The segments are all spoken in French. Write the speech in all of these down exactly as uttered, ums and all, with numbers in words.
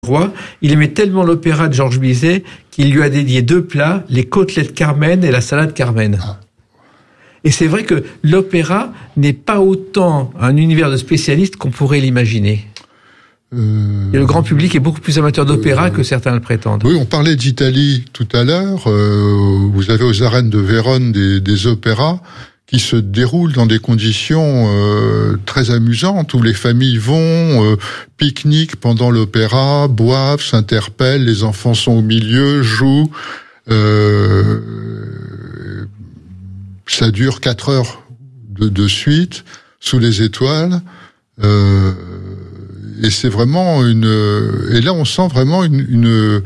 Roi, il aimait tellement l'opéra de Georges Bizet qu'il lui a dédié deux plats, les côtelettes Carmen et la salade Carmen. Ah. Et c'est vrai que l'opéra n'est pas autant un univers de spécialistes qu'on pourrait l'imaginer. Euh, et le grand public est beaucoup plus amateur d'opéra euh, que certains le prétendent. Oui, on parlait d'Italie tout à l'heure. Euh, vous avez aux arènes de Vérone des, des opéras qui se déroulent dans des conditions euh, très amusantes, où les familles vont, euh, pique-niquent pendant l'opéra, boivent, s'interpellent, les enfants sont au milieu, jouent. Euh, ça dure quatre heures de, de suite, sous les étoiles. Euh, et c'est vraiment une... Et là, on sent vraiment une, une,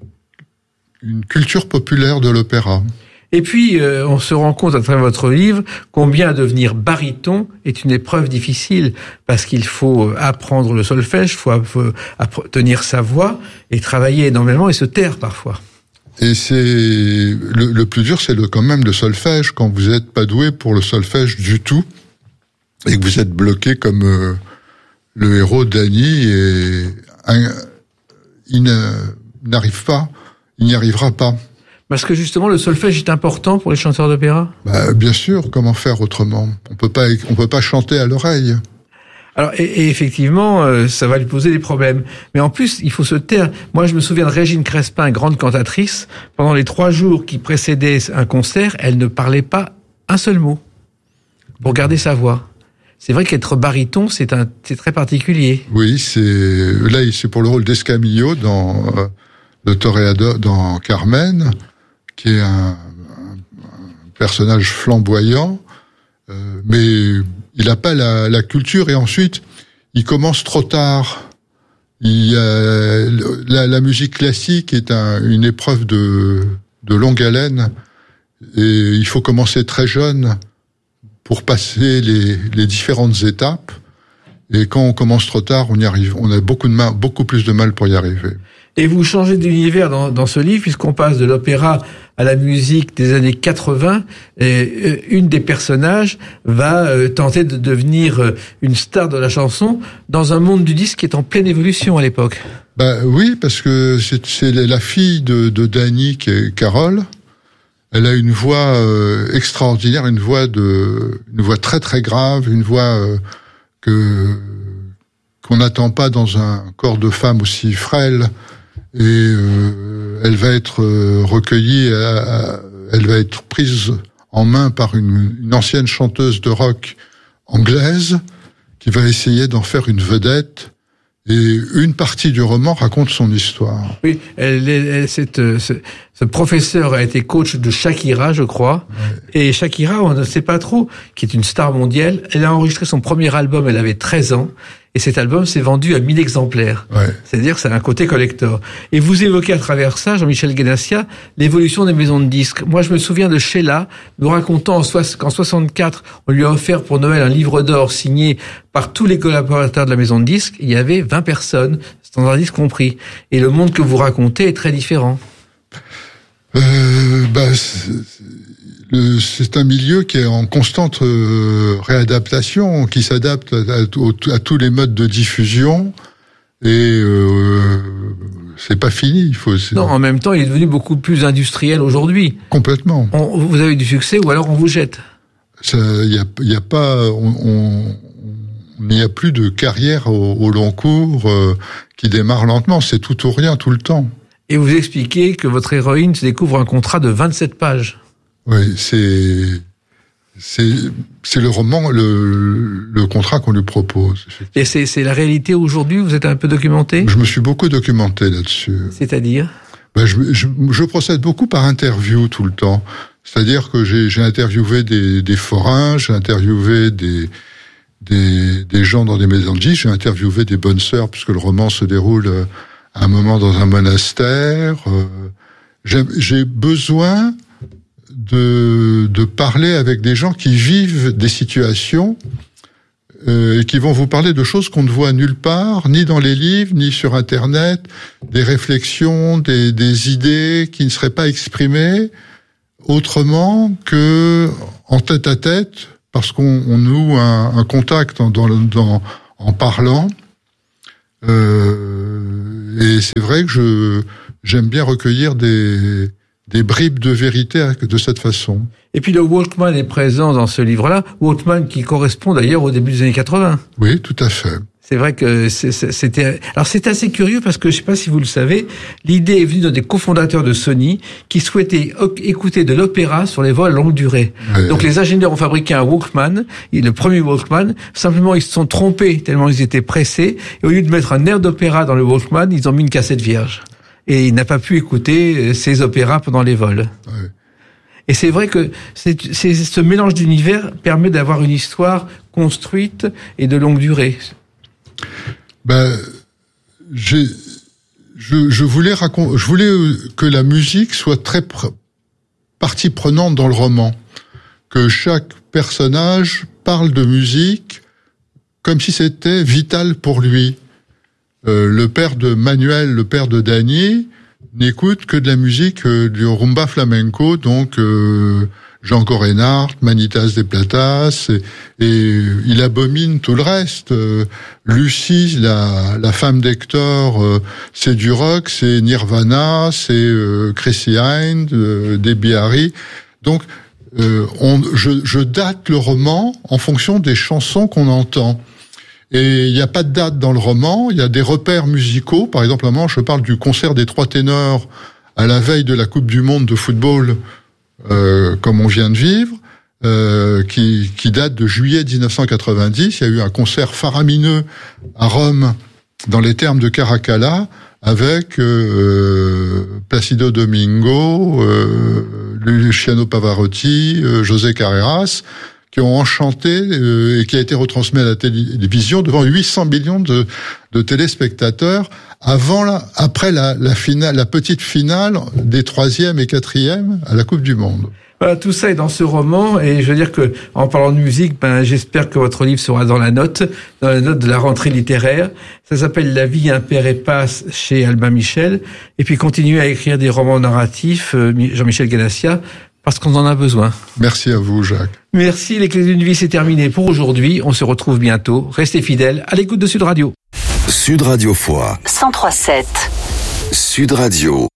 une culture populaire de l'opéra. Et puis, euh, on se rend compte à travers votre livre combien devenir baryton est une épreuve difficile, parce qu'il faut apprendre le solfège, il faut, faut tenir sa voix et travailler énormément et se taire parfois. Et c'est le, le plus dur, c'est le, quand même le solfège, quand vous n'êtes pas doué pour le solfège du tout et que vous êtes bloqué comme euh, le héros Dany, et un, il n'arrive pas, il n'y arrivera pas. Parce que justement, le solfège est important pour les chanteurs d'opéra. Bah, bien sûr, comment faire autrement ? On peut pas, on peut pas chanter à l'oreille. Alors, et, et effectivement, euh, ça va lui poser des problèmes. Mais en plus, il faut se taire. Moi, je me souviens de Régine Crespin, grande cantatrice. Pendant les trois jours qui précédaient un concert, elle ne parlait pas un seul mot pour garder sa voix. C'est vrai qu'être baryton, c'est un, c'est très particulier. Oui, c'est là, c'est pour le rôle d'Escamillo dans euh, le Toréador, dans Carmen, qui est un, un, un personnage flamboyant, euh, mais il n'a pas la, la culture, et ensuite, il commence trop tard. Il, euh, la, la musique classique est un, une épreuve de, de longue haleine, et il faut commencer très jeune pour passer les, les différentes étapes, et quand on commence trop tard, on y arrive, on a beaucoup de mal, beaucoup plus de mal pour y arriver. Et vous changez d'univers dans, dans ce livre, puisqu'on passe de l'opéra à la musique des années quatre-vingts. Et une des personnages va tenter de devenir une star de la chanson dans un monde du disque qui est en pleine évolution à l'époque. Bah oui, parce que c'est, c'est la fille de, de Dany, qui est Carole. Elle a une voix euh, extraordinaire, une voix de, une voix très très grave, une voix euh, que qu'on n'attend pas dans un corps de femme aussi frêle. Et euh, elle va être euh, recueillie, à, à, elle va être prise en main par une, une ancienne chanteuse de rock anglaise qui va essayer d'en faire une vedette. Et une partie du roman raconte son histoire. Oui, elle, elle, cette, ce, ce professeur a été coach de Shakira, je crois. Ouais. Et Shakira, on ne sait pas trop, qui est une star mondiale. Elle a enregistré son premier album, elle avait treize ans. Et cet album s'est vendu à mille exemplaires. Ouais. C'est-à-dire que ça a un côté collector. Et vous évoquez à travers ça, Jean-Michel Guénassia, l'évolution des maisons de disques. Moi, je me souviens de Sheila nous racontant qu'en soixante-quatre, on lui a offert pour Noël un livre d'or signé par tous les collaborateurs de la maison de disques. Il y avait vingt personnes, standardistes compris. Et le monde que vous racontez est très différent. Euh, bah, c'est, le, c'est un milieu qui est en constante euh, réadaptation, qui s'adapte à, à, à tous les modes de diffusion, et euh, c'est pas fini. Il faut. Non, en même temps, il est devenu beaucoup plus industriel aujourd'hui. Complètement. On, vous avez du succès, ou alors on vous jette. Il y a, y a pas, on, on, il n'y a plus de carrière au, au long cours euh, qui démarre lentement. C'est tout ou rien tout le temps. Et vous expliquez que votre héroïne se découvre un contrat de vingt-sept pages. Oui, c'est c'est c'est le roman, le le contrat qu'on lui propose. Et c'est c'est la réalité aujourd'hui. Vous êtes un peu documenté. Je me suis beaucoup documenté là-dessus. C'est-à-dire ben je, je je procède beaucoup par interview tout le temps. C'est-à-dire que j'ai j'ai interviewé des des forains, j'ai interviewé des des des gens dans des maisons de disques, j'ai interviewé des bonnes sœurs, puisque le roman se déroule à un moment dans un monastère. J'ai j'ai besoin de de parler avec des gens qui vivent des situations euh, et qui vont vous parler de choses qu'on ne voit nulle part, ni dans les livres, ni sur Internet, des réflexions, des des idées qui ne seraient pas exprimées autrement que en tête à tête, parce qu'on on noue un, un contact dans, dans en parlant. Euh, et c'est vrai que je j'aime bien recueillir des des bribes de vérité de cette façon. Et puis le Walkman est présent dans ce livre-là, Walkman qui correspond d'ailleurs au début des années quatre-vingts. Oui, tout à fait. C'est vrai que c'était... Alors c'est assez curieux parce que, je sais pas si vous le savez, l'idée est venue d'un des cofondateurs de Sony qui souhaitait écouter de l'opéra sur les vols longue durée. Ouais. Donc les ingénieurs ont fabriqué un Walkman, le premier Walkman, simplement ils se sont trompés tellement ils étaient pressés, et au lieu de mettre un air d'opéra dans le Walkman, ils ont mis une cassette vierge. Et il n'a pas pu écouter ces opéras pendant les vols. Ouais. Et c'est vrai que c'est, c'est, ce mélange d'univers permet d'avoir une histoire construite et de longue durée. Ben, j'ai, je, je voulais raconter, je voulais que la musique soit très pr- partie prenante dans le roman, que chaque personnage parle de musique comme si c'était vital pour lui. Euh, le père de Manuel, le père de Dany, n'écoute que de la musique euh, du rumba flamenco, donc euh, Django Reinhardt, Manitas de Platas, et, et il abomine tout le reste. Euh, Lucie, la, la femme d'Hector, euh, c'est du rock, c'est Nirvana, c'est euh, Chrissy Hynde, euh, Debbie Harry. Donc, euh, on, je, je date le roman en fonction des chansons qu'on entend. Et il n'y a pas de date dans le roman, il y a des repères musicaux. Par exemple, à un moment, je parle du concert des trois ténors à la veille de la Coupe du Monde de football, euh, comme on vient de vivre, euh, qui, qui date de juillet dix-neuf cent quatre-vingt-dix. Il y a eu un concert faramineux à Rome, dans les thermes de Caracalla, avec euh, Placido Domingo, euh, Luciano Pavarotti, euh, José Carreras, qui ont enchanté euh, et qui a été retransmis à la télévision devant huit cents millions de, de téléspectateurs avant la, après la, la finale, la petite finale des troisième et quatrième à la Coupe du Monde. Voilà, tout ça est dans ce roman, et je veux dire que, en parlant de musique, ben, j'espère que votre livre sera dans la note, dans la note de la rentrée littéraire. Ça s'appelle La vie impère et passe chez Albin Michel, et puis continuez à écrire des romans narratifs, euh, Jean-Michel Ganassia, parce qu'on en a besoin. Merci à vous, Jacques. Merci, les clés d'une vie, c'est terminé pour aujourd'hui. On se retrouve bientôt. Restez fidèles à l'écoute de Sud Radio. Sud Radio Foix. cent trois sept. Sud Radio.